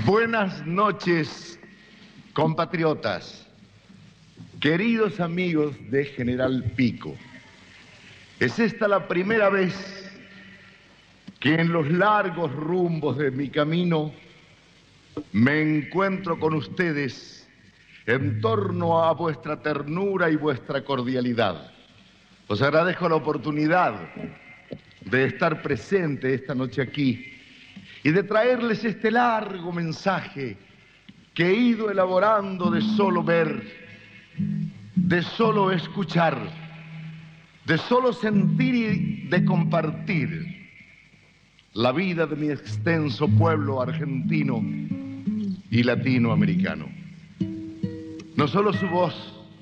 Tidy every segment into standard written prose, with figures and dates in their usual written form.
Buenas noches, compatriotas, queridos amigos de General Pico. Es esta la primera vez que en los largos rumbos de mi camino me encuentro con ustedes en torno a vuestra ternura y vuestra cordialidad. Os agradezco la oportunidad de estar presente esta noche aquí y de traerles este largo mensaje que he ido elaborando de solo ver, de solo escuchar, de solo sentir y de compartir la vida de mi extenso pueblo argentino y latinoamericano. No solo su voz,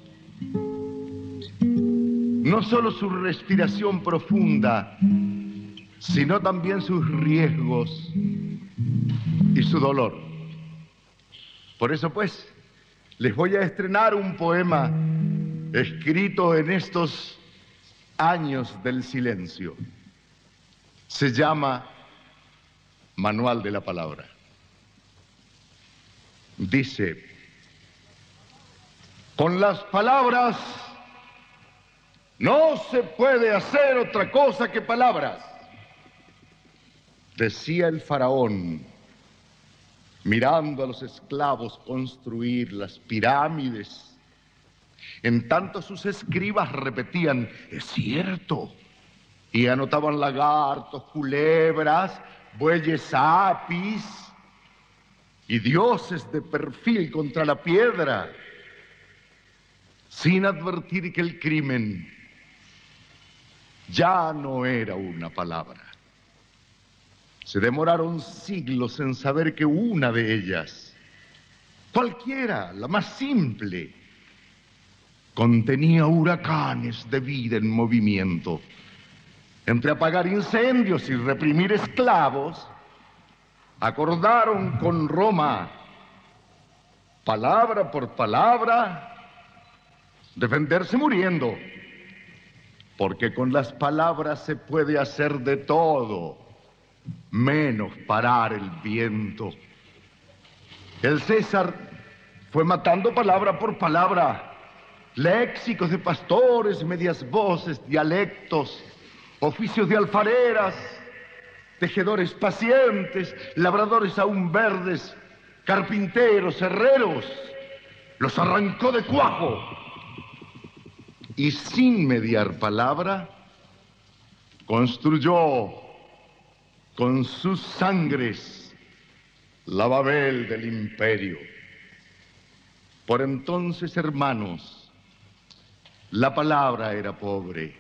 no solo su respiración profunda, sino también sus riesgos y su dolor. Por eso, pues, les voy a estrenar un poema escrito en estos años del silencio. Se llama Manual de la Palabra. Dice: con las palabras no se puede hacer otra cosa que palabras, decía el faraón, mirando a los esclavos construir las pirámides. En tanto sus escribas repetían: es cierto, y anotaban lagartos, culebras, bueyes apis y dioses de perfil contra la piedra, sin advertir que el crimen ya no era una palabra. Se demoraron siglos en saber que una de ellas, cualquiera, la más simple, contenía huracanes de vida en movimiento. Entre apagar incendios y reprimir esclavos, acordaron con Roma, palabra por palabra, defenderse muriendo, porque con las palabras se puede hacer de todo, menos parar el viento. El César fue matando palabra por palabra, léxicos de pastores, medias voces, dialectos, oficios de alfareras, tejedores pacientes, labradores aún verdes, carpinteros, herreros, los arrancó de cuajo. Y sin mediar palabra, construyó con sus sangres la Babel del imperio. Por entonces, hermanos, la palabra era pobre,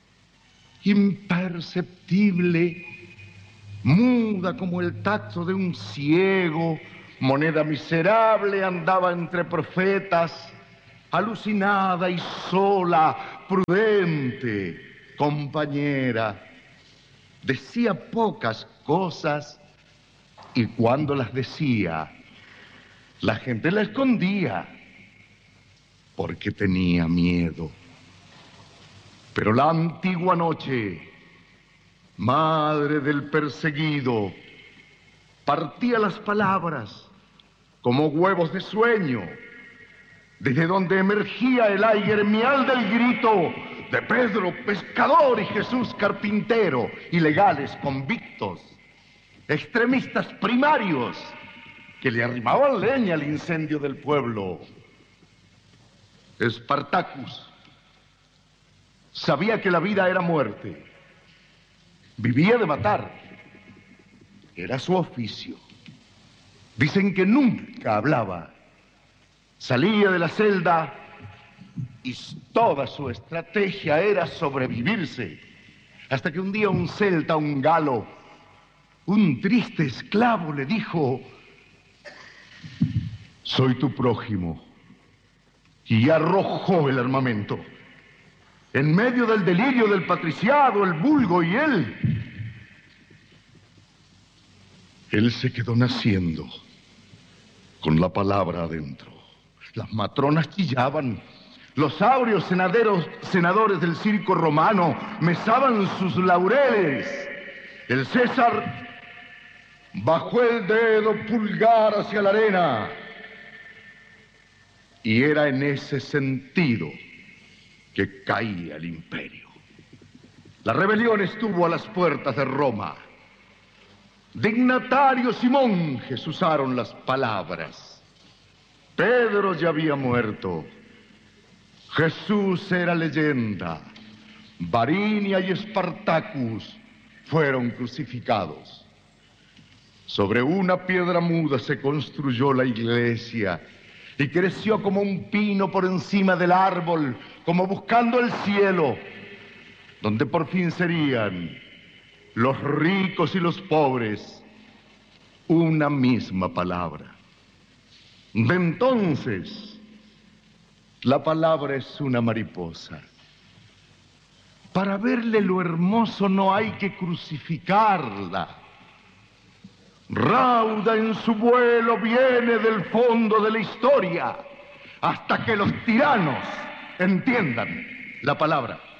imperceptible, muda como el tacto de un ciego, moneda miserable, andaba entre profetas, alucinada y sola, prudente, compañera. Decía pocas cosas y cuando las decía, la gente la escondía porque tenía miedo. Pero la antigua noche, madre del perseguido, partía las palabras como huevos de sueño, desde donde emergía el aire miel del grito de Pedro pescador y Jesús carpintero, ilegales convictos, extremistas primarios que le arrimaban leña al incendio del pueblo. Espartacus sabía que la vida era muerte, vivía de matar, era su oficio. Dicen que nunca hablaba, salía de la celda y toda su estrategia era sobrevivirse, hasta que un día un celta, un galo, un triste esclavo le dijo: soy tu prójimo, y arrojó el armamento. En medio del delirio del patriciado, el vulgo y él se quedó naciendo con la palabra adentro. Las matronas chillaban, los áureos senadores del circo romano mesaban sus laureles. El César bajó el dedo pulgar hacia la arena. Y era en ese sentido que caía el imperio. La rebelión estuvo a las puertas de Roma. Dignatarios y monjes usaron las palabras. Pedro ya había muerto. Jesús era leyenda. Varinia y Espartacus fueron crucificados. Sobre una piedra muda se construyó la iglesia y creció como un pino por encima del árbol, como buscando el cielo, donde por fin serían los ricos y los pobres una misma palabra. De entonces, la palabra es una mariposa. Para verle lo hermoso no hay que crucificarla. Rauda en su vuelo viene del fondo de la historia hasta que los tiranos entiendan la palabra.